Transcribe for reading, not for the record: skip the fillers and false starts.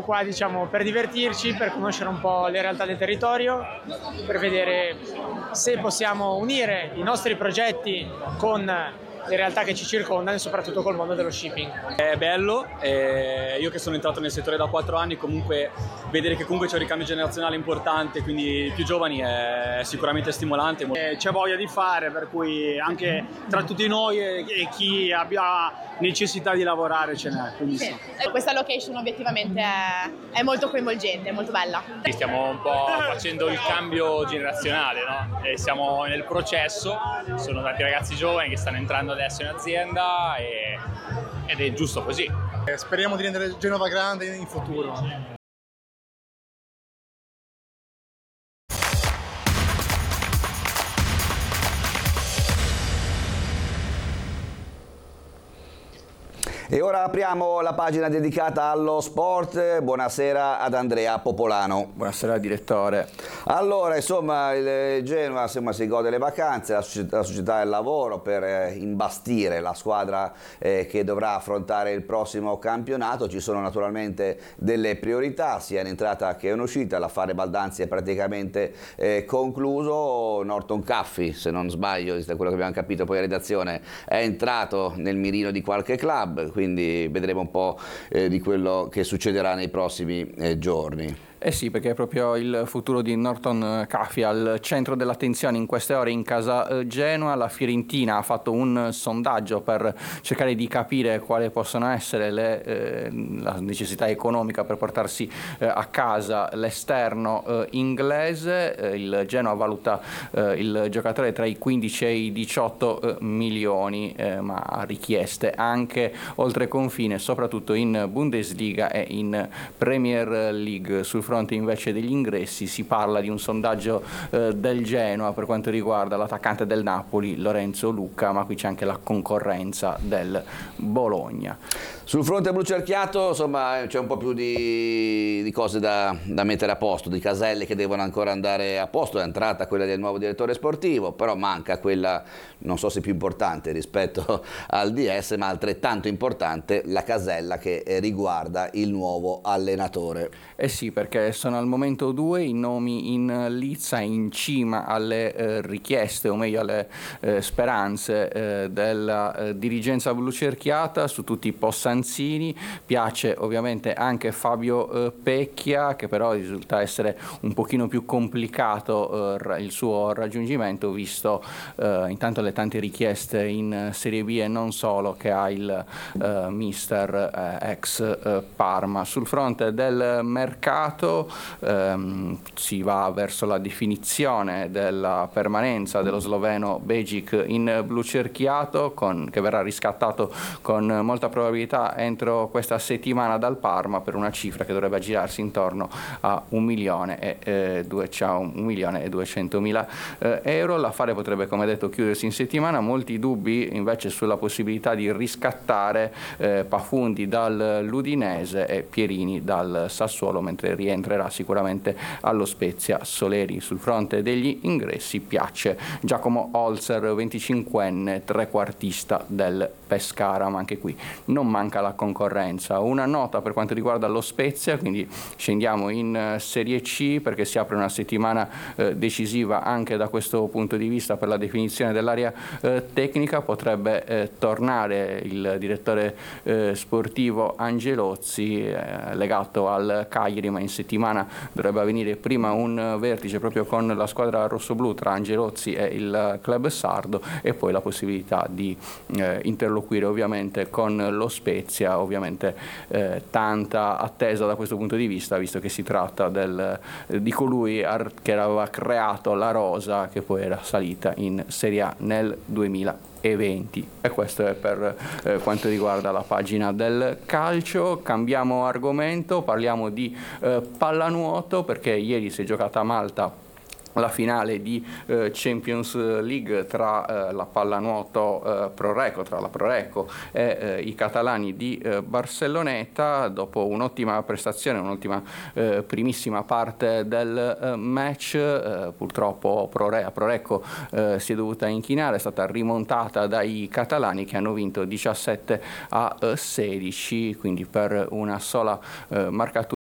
qua, diciamo, per divertirci, per conoscere un po' le realtà del territorio, per vedere se possiamo unire i nostri progetti con le realtà che ci circondano e soprattutto col mondo dello shipping. È bello, io che sono entrato nel settore da 4 anni, comunque vedere che comunque c'è un ricambio generazionale importante, quindi i più giovani è sicuramente stimolante. C'è voglia di fare, per cui anche tra tutti noi e chi abbia necessità di lavorare ce n'è. Sì. Questa location obiettivamente è molto coinvolgente, è molto bella. Stiamo un po' facendo il cambio generazionale, no? Siamo nel processo, sono tanti ragazzi giovani che stanno entrando adesso in azienda ed è giusto così. Speriamo di rendere Genova grande in futuro. E ora apriamo la pagina dedicata allo sport. Buonasera ad Andrea Popolano. Buonasera direttore. Allora, insomma, il Genoa si gode le vacanze, la società del lavoro per imbastire la squadra che dovrà affrontare il prossimo campionato. Ci sono naturalmente delle priorità, sia in entrata che in uscita. L'affare Baldanzi è praticamente concluso. Norton Caffey, se non sbaglio, da quello che abbiamo capito poi in redazione, è entrato nel mirino di qualche club, quindi vedremo un po' di quello che succederà nei prossimi giorni. Eh sì, perché è proprio il futuro di Norton Caffey al centro dell'attenzione in queste ore in casa Genoa. La Fiorentina ha fatto un sondaggio per cercare di capire quali possono essere la necessità economica per portarsi a casa l'esterno inglese. Il Genoa valuta il giocatore tra i 15 e i 18 milioni, ma ha richieste anche oltre confine, soprattutto in Bundesliga e in Premier League. Sul fronte invece degli ingressi si parla di un sondaggio del Genoa per quanto riguarda l'attaccante del Napoli Lorenzo Lucca, ma qui c'è anche la concorrenza del Bologna. Sul fronte blu cerchiato, insomma, c'è un po' più di cose da mettere a posto, di caselle che devono ancora andare a posto. È entrata quella del nuovo direttore sportivo, però manca quella, non so se più importante rispetto al DS, ma altrettanto importante, la casella che riguarda il nuovo allenatore. Eh sì, perché sono al momento 2 i nomi in lizza, in cima alle richieste, o meglio alle speranze della dirigenza blu cerchiata, su tutti i possanzini. Piace ovviamente anche Fabio Pecchia, che però risulta essere un pochino più complicato il suo raggiungimento, visto intanto le tante richieste in Serie B e non solo che ha il mister ex Parma. Sul fronte del mercato si va verso la definizione della permanenza dello sloveno Begic in blu cerchiato, che verrà riscattato con molta probabilità entro questa settimana dal Parma per una cifra che dovrebbe aggirarsi intorno a 1.200.000 euro. L'affare potrebbe, come detto, chiudersi in settimana. Molti dubbi invece sulla possibilità di riscattare Pafundi dall'Udinese e Pierini dal Sassuolo, mentre rientrerà sicuramente allo Spezia Soleri. Sul fronte degli ingressi piace Giacomo Holzer, 25enne, trequartista del Pescara, ma anche qui non manca la concorrenza. Una nota per quanto riguarda lo Spezia, quindi scendiamo in Serie C perché si apre una settimana decisiva anche da questo punto di vista per la definizione dell'area tecnica. Potrebbe tornare il direttore sportivo Angelozzi, legato al Cagliari, ma in settimana dovrebbe avvenire prima un vertice proprio con la squadra rossoblù tra Angelozzi e il club sardo, e poi la possibilità di interloquire ovviamente con lo Spezia, ovviamente tanta attesa da questo punto di vista, visto che si tratta di colui che aveva creato la rosa che poi era salita in Serie A nel 2020. E questo è per quanto riguarda la pagina del calcio. Cambiamo argomento, parliamo di pallanuoto, perché ieri si è giocata a Malta la finale di Champions League tra la pallanuoto Proreco, tra la Proreco e i catalani di Barcelloneta. Dopo un'ottima prestazione, un'ottima primissima parte del match, purtroppo a Proreco si è dovuta inchinare, è stata rimontata dai catalani che hanno vinto 17-16, quindi per una sola marcatura